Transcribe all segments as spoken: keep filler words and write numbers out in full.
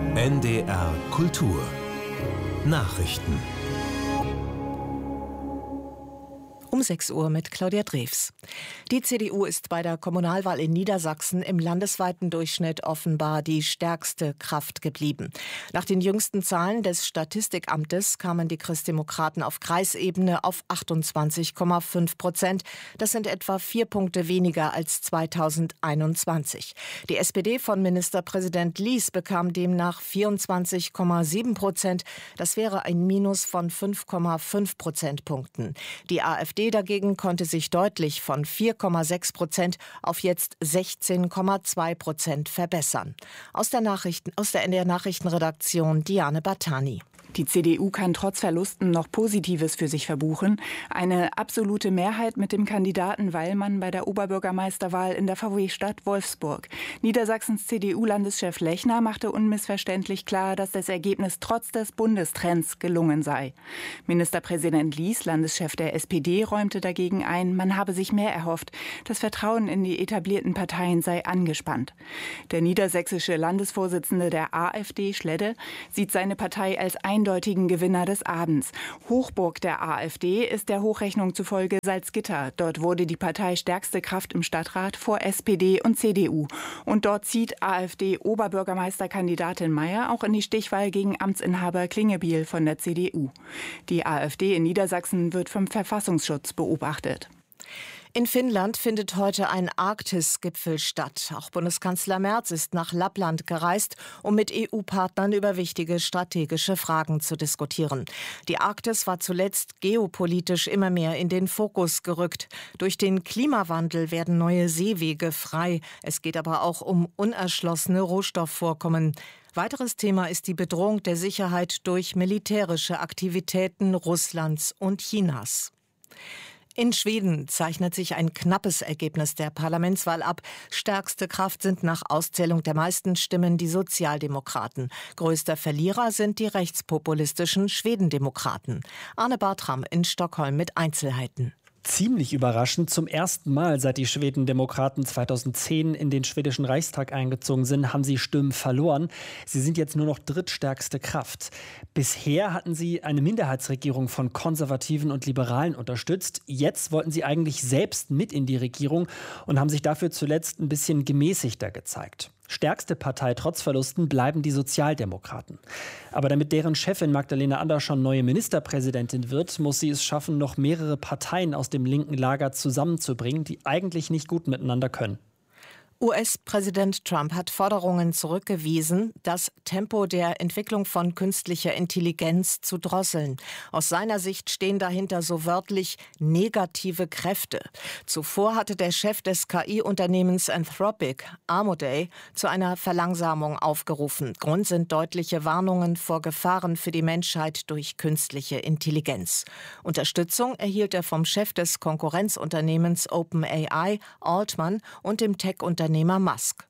N D R Kultur Nachrichten. Um sechs Uhr mit Claudia Drews. Die C D U ist bei der Kommunalwahl in Niedersachsen im landesweiten Durchschnitt offenbar die stärkste Kraft geblieben. Nach den jüngsten Zahlen des Statistikamtes kamen die Christdemokraten auf Kreisebene auf achtundzwanzig Komma fünf Prozent. Das sind etwa vier Punkte weniger als zweitausendeinundzwanzig. Die S P D von Ministerpräsident Lies bekam demnach vierundzwanzig Komma sieben Prozent. Das wäre ein Minus von fünf Komma fünf Prozentpunkten. Die AfD dagegen konnte sich deutlich von vier Komma sechs Prozent auf jetzt sechzehn Komma zwei Prozent verbessern. Aus der, Nachrichten, aus der N D R Nachrichtenredaktion Diane Bartani. Die C D U kann trotz Verlusten noch Positives für sich verbuchen. Eine absolute Mehrheit mit dem Kandidaten Wallmann bei der Oberbürgermeisterwahl in der V W-Stadt Wolfsburg. Niedersachsens C D U-Landeschef Lechner machte unmissverständlich klar, dass das Ergebnis trotz des Bundestrends gelungen sei. Ministerpräsident Lies, Landeschef der S P D, räumte dagegen ein, man habe sich mehr erhofft. Das Vertrauen in die etablierten Parteien sei angespannt. Der niedersächsische Landesvorsitzende der AfD, Schledde, sieht seine Partei als ein eindeutigen Gewinner des Abends. Hochburg der AfD ist der Hochrechnung zufolge Salzgitter. Dort wurde die Partei stärkste Kraft im Stadtrat vor S P D und C D U. Und dort zieht AfD-Oberbürgermeisterkandidatin Mayer auch in die Stichwahl gegen Amtsinhaber Klingebiel von der C D U. Die AfD in Niedersachsen wird vom Verfassungsschutz beobachtet. In Finnland findet heute ein Arktis-Gipfel statt. Auch Bundeskanzler Merz ist nach Lappland gereist, um mit E U-Partnern über wichtige strategische Fragen zu diskutieren. Die Arktis war zuletzt geopolitisch immer mehr in den Fokus gerückt. Durch den Klimawandel werden neue Seewege frei. Es geht aber auch um unerschlossene Rohstoffvorkommen. Weiteres Thema ist die Bedrohung der Sicherheit durch militärische Aktivitäten Russlands und Chinas. In Schweden zeichnet sich ein knappes Ergebnis der Parlamentswahl ab. Stärkste Kraft sind nach Auszählung der meisten Stimmen die Sozialdemokraten. Größter Verlierer sind die rechtspopulistischen Schwedendemokraten. Arne Bartram in Stockholm mit Einzelheiten. Ziemlich überraschend, zum ersten Mal, seit die Schwedendemokraten zweitausendzehn in den schwedischen Reichstag eingezogen sind, haben sie Stimmen verloren. Sie sind jetzt nur noch drittstärkste Kraft. Bisher hatten sie eine Minderheitsregierung von Konservativen und Liberalen unterstützt. Jetzt wollten sie eigentlich selbst mit in die Regierung und haben sich dafür zuletzt ein bisschen gemäßigter gezeigt. Stärkste Partei trotz Verlusten bleiben die Sozialdemokraten. Aber damit deren Chefin Magdalena Andersson neue Ministerpräsidentin wird, muss sie es schaffen, noch mehrere Parteien aus dem linken Lager zusammenzubringen, die eigentlich nicht gut miteinander können. U S-Präsident Trump hat Forderungen zurückgewiesen, das Tempo der Entwicklung von künstlicher Intelligenz zu drosseln. Aus seiner Sicht stehen dahinter so wörtlich negative Kräfte. Zuvor hatte der Chef des K I-Unternehmens Anthropic, Amodei, zu einer Verlangsamung aufgerufen. Grund sind deutliche Warnungen vor Gefahren für die Menschheit durch künstliche Intelligenz. Unterstützung erhielt er vom Chef des Konkurrenzunternehmens OpenAI, Altman, und dem Tech-Unternehmen Musk.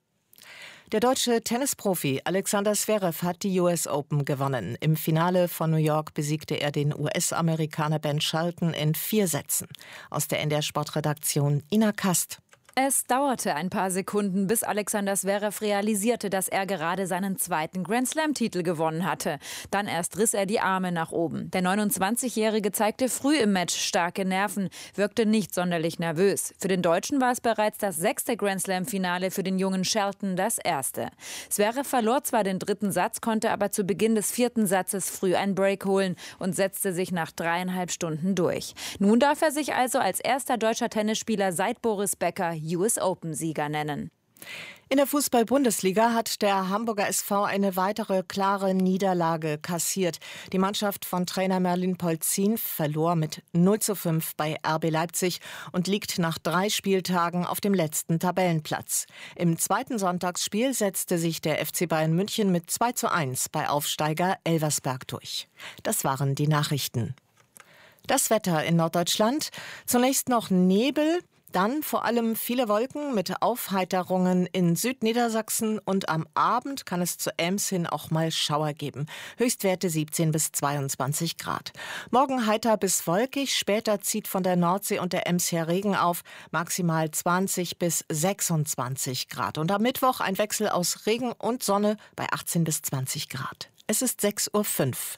Der deutsche Tennisprofi Alexander Zverev hat die U S Open gewonnen. Im Finale von New York besiegte er den U S-Amerikaner Ben Shelton in vier Sätzen. Aus der N D R Sportredaktion Ina Kast. Es dauerte ein paar Sekunden, bis Alexander Zverev realisierte, dass er gerade seinen zweiten Grand-Slam-Titel gewonnen hatte. Dann erst riss er die Arme nach oben. Der neunundzwanzigjährige zeigte früh im Match starke Nerven, wirkte nicht sonderlich nervös. Für den Deutschen war es bereits das sechste Grand-Slam-Finale, für den jungen Shelton das erste. Zverev verlor zwar den dritten Satz, konnte aber zu Beginn des vierten Satzes früh einen Break holen und setzte sich nach dreieinhalb Stunden durch. Nun darf er sich also als erster deutscher Tennisspieler seit Boris Becker U S Open-Sieger nennen. In der Fußball-Bundesliga hat der Hamburger S V eine weitere klare Niederlage kassiert. Die Mannschaft von Trainer Merlin Polzin verlor mit null zu fünf bei R B Leipzig und liegt nach drei Spieltagen auf dem letzten Tabellenplatz. Im zweiten Sonntagsspiel setzte sich der F C Bayern München mit zwei zu eins bei Aufsteiger Elversberg durch. Das waren die Nachrichten. Das Wetter in Norddeutschland. Zunächst noch Nebel. Dann vor allem viele Wolken mit Aufheiterungen in Südniedersachsen und am Abend kann es zu Ems hin auch mal Schauer geben. Höchstwerte siebzehn bis zweiundzwanzig Grad. Morgen heiter bis wolkig, später zieht von der Nordsee und der Ems her Regen auf, maximal zwanzig bis sechsundzwanzig Grad. Und am Mittwoch ein Wechsel aus Regen und Sonne bei achtzehn bis zwanzig Grad. Es ist sechs Uhr fünf.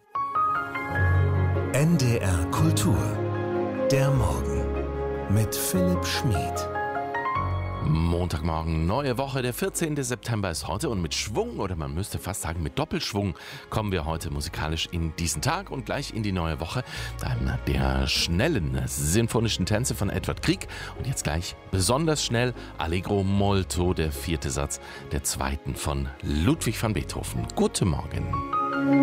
N D R Kultur. Der Morgen mit Philipp Schmid. Montagmorgen, neue Woche, der vierzehnte September ist heute und mit Schwung, oder man müsste fast sagen mit Doppelschwung, kommen wir heute musikalisch in diesen Tag und gleich in die neue Woche. Dann der schnellen sinfonischen Tänze von Edward Grieg und jetzt gleich besonders schnell Allegro molto, der vierte Satz der zweiten von Ludwig van Beethoven. Guten Morgen.